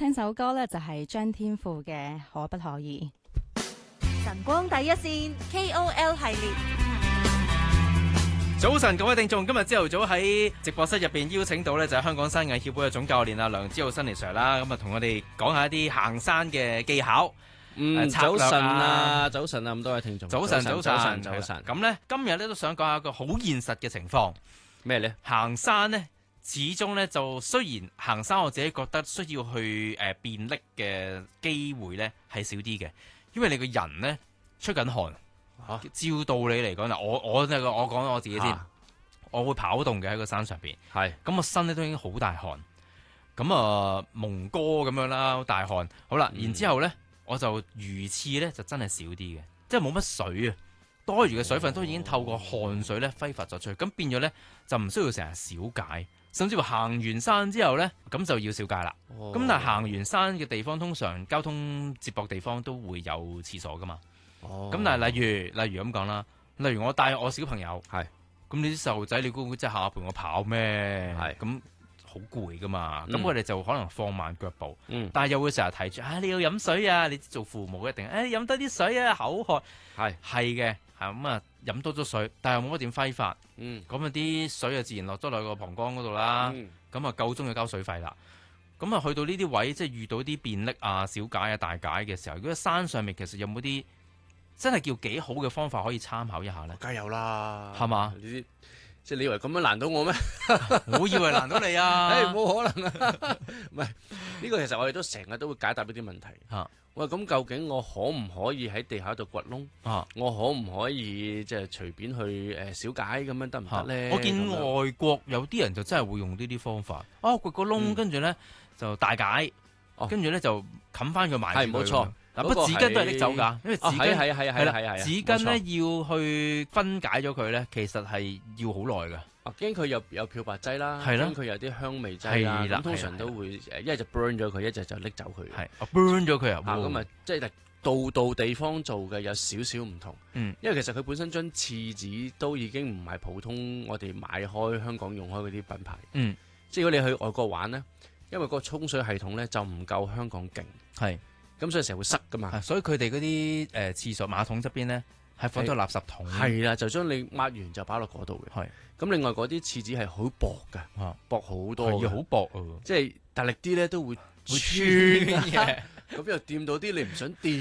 聽首歌咧就係張天賦嘅《可不可以》。 晨光第一線 KOL 系列。 早晨，各位聽眾，今日朝頭早喺直播室入邊邀請到咧就係香港山藝協會嘅總教練梁梓浩新尼 Sir 啦，咁啊同我哋講下一啲行山嘅技巧。 早晨啊，早晨啊，咁多位聽眾。 早晨。 咁咧今日咧都想講下一個好現實嘅情況。 咩咧？ 行山咧，始終咧就雖然行山，我自己覺得需要去便溺嘅機會咧係少啲嘅，因為你個人咧出緊汗。照道理嚟講嗱，我講我自己先，我會跑動嘅喺個山上邊，係咁我身咧都已經好大汗，咁蒙哥咁樣啦，好大汗，好啦，然之後咧我就魚刺咧就真係少啲嘅，即係冇乜水啊，多餘嘅水分都已經透過汗水咧揮發咗出去，咁變咗咧就唔需要成日小解，甚至乎行完山之後咧咁就要小解啦。咁但係行完山嘅地方通常交通接駁地方都會有廁所噶嘛。咁但係例如咁講啦，例如我帶我小朋友，係咁你啲細路仔，你估即係下陪我跑咩？係咁好攰噶嘛，咁我哋就可能放慢腳步，但係又會成日提住，你要飲水啊！你做父母一定，飲多啲水啊，口渴係嘅，係咁啊飲多咗水，但係又冇乜點揮發，咁啊啲水啊自然落咗落個膀胱嗰度啦，咁啊夠鐘要交水費啦。咁啊去到呢啲位，即係遇到啲便溺啊、小解啊、大解嘅時候，如果山上面其實有冇啲真係叫幾好嘅方法可以參考一下咧？ 梗有啦， 係嘛？ 即係你以為咁樣難到我咩？ 我以為難到你啊！ 冇可能啊！唔係呢個其實我哋都成日都會解答呢啲問題。喂，咁究竟我可唔可以喺地下度掘窿？我可唔可以即係隨便去小解咁樣得唔得咧？ 我見外國有啲人就真係會用呢啲方法。掘個窿，跟住咧就大解，跟住咧就冚翻佢埋住佢。係冇錯。嗱，不過紙巾都係拎走㗎，因為紙巾係紙巾咧要去分解咗佢咧，其實係要好耐㗎。 驚佢有漂白劑啦，驚佢有啲香味劑啦，咁通常都會一係就 burn 咗佢，一係就拎走佢。係 burn 咗佢啊！ 咁啊，即係度地方做嘅有少少唔同。因為其實佢本身張廁紙都已經唔係普通我哋買開香港用開嗰啲品牌。即係如果你去外國玩咧，因為個沖水系統咧就唔夠香港勁。係。咁所以成日會塞噶嘛， 所以佢哋嗰啲廁所馬桶側邊咧係放咗垃圾桶， 係啦，就將你抹完就擺落嗰度嘅。係咁，另外嗰啲廁紙係好薄噶，薄好多， 係好薄啊， 即係大力啲咧都會穿嘅。咁又掂到啲你唔想掂